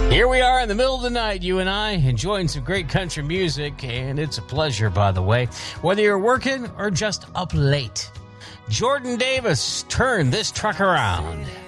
Here we are in the middle of the night, you and I, enjoying some great country music, and it's a pleasure, by the way, whether you're working or just up late. Jordan Davis turned this truck around.